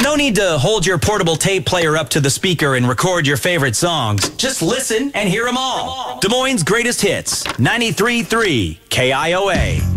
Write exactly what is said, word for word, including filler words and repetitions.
No need to hold your portable tape player up to the speaker and record your favorite songs. Just listen and hear them all. Des Moines' greatest hits, ninety-three point three K I O A.